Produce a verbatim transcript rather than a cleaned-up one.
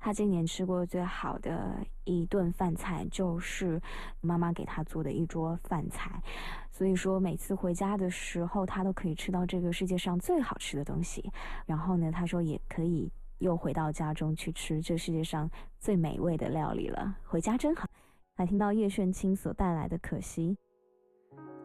他今年吃过最好的一顿饭菜就是妈妈给他做的一桌饭菜，所以说每次回家的时候他都可以吃到这个世界上最好吃的东西，然后呢他说也可以又回到家中去吃这世界上最美味的料理了，回家真好。还听到叶炫清所带来的可惜。